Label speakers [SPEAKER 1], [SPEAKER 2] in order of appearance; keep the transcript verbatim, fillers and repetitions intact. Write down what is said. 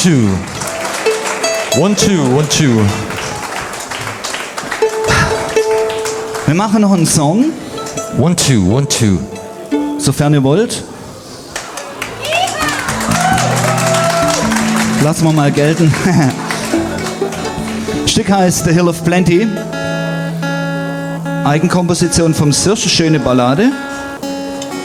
[SPEAKER 1] two. One, two, one, two.
[SPEAKER 2] Wir machen noch einen Song,
[SPEAKER 1] One, two, one, two.
[SPEAKER 2] sofern ihr wollt. Lassen wir mal gelten. Stück heißt The Hill of Plenty. Eigenkomposition vom Sirsch, schöne Ballade.